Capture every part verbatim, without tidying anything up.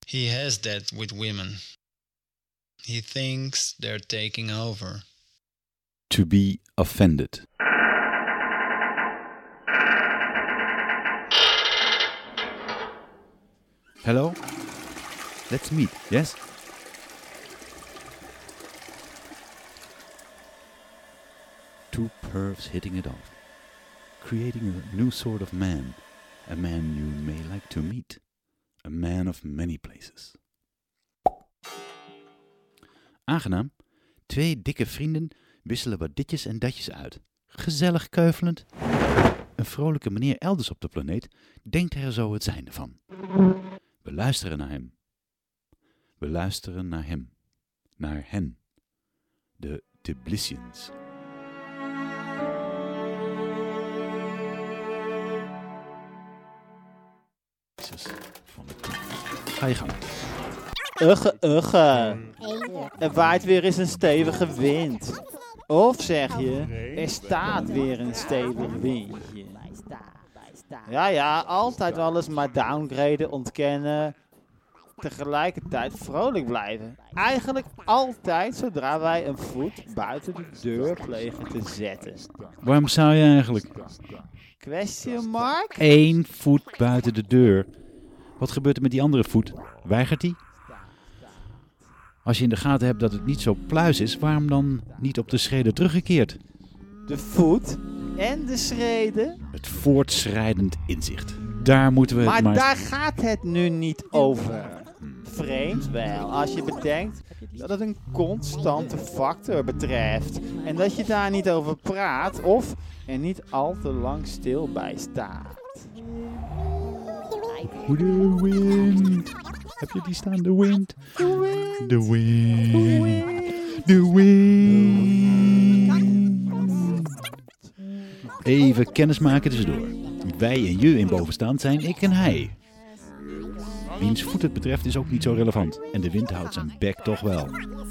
He has that with women. He thinks they're taking over. To be offended. Hello? Let's meet, yes? Two pervs hitting it off. Creating a new sort of man. A man you may like to meet. A man of many places. Aangenaam. Twee dikke vrienden wisselen wat ditjes en datjes uit. Gezellig keuvelend. Een vrolijke meneer elders op de planeet denkt er zo het zijnde van. We luisteren naar hem. We luisteren naar hem. Naar hen. De Tbilisians. Ga je gang. Ugge, ugge. Er waait weer eens een stevige wind. Of zeg je, er staat weer een stevig windje. Ja, ja, altijd alles maar downgraden, ontkennen. Tegelijkertijd vrolijk blijven. Eigenlijk altijd zodra wij een voet buiten de deur plegen te zetten. Waarom zou je eigenlijk? Question mark? Eén voet buiten de deur. Wat gebeurt er met die andere voet? Weigert die? Als je in de gaten hebt dat het niet zo pluis is, waarom dan niet op de schreden teruggekeerd? De voet en de schreden. Het voortschrijdend inzicht. Daar moeten we het maar... maar... daar gaat het nu niet over. Vreemd wel, als je bedenkt dat het een constante factor betreft. En dat je daar niet over praat of er niet al te lang stil bij staat. De wind. Heb je die staan? De wind. De wind. De wind. Even kennismaken tussendoor. Wij en je in bovenstaand zijn ik en hij. Wiens voet het betreft is ook niet zo relevant. En de wind houdt zijn bek toch wel.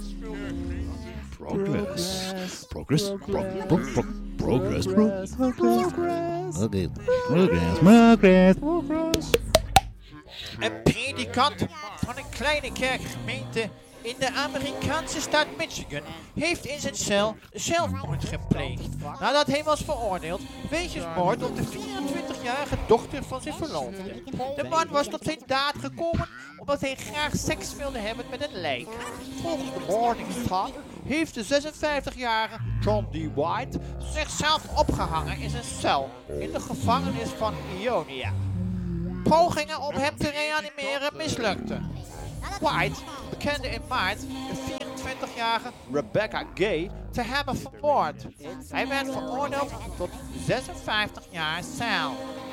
Progress. Progress. Pro, pro, pro, progress. Progress. Progress. Progress. Een predikant van een kleine kerkgemeente in de Amerikaanse staat Michigan heeft in zijn cel zelfmoord gepleegd nadat hij was veroordeeld wegens moord op de vierentwintigjarige dochter van zijn verloofde. De man was tot zijn daad gekomen omdat hij graag seks wilde hebben met een lijk. Volgens de Morning Star heeft de zesenvijftigjarige John D. White zichzelf opgehangen in zijn cel in de gevangenis van Ionia. Pogingen om hem te reanimeren mislukten. White bekende in maart de vierentwintigjarige Rebecca Gay te hebben vermoord. Hij werd veroordeeld tot zesenvijftig jaar cel.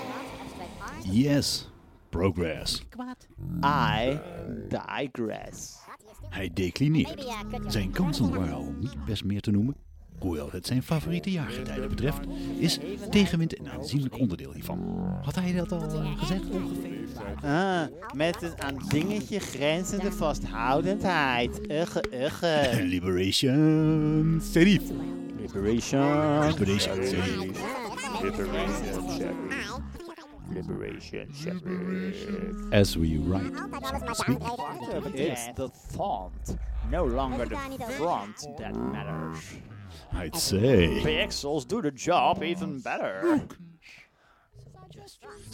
Yes, progress. I digress. Hij declineert. Zijn kansen waren al niet best meer te noemen. Hoewel het zijn favoriete jaargetijden betreft, is tegenwind een aanzienlijk onderdeel hiervan. Had hij dat al uh, gezegd ongeveer? Ah, met een aan dingetje grenzende vasthoudendheid. Ugge, ugge. Liberation Serif. Liberation. Liberation Serif. Liberation Sheriff. Liberation Sheriff. As we write, so to speak. It's the font, no longer the front that matters. I'd say. Pixels do the job even better.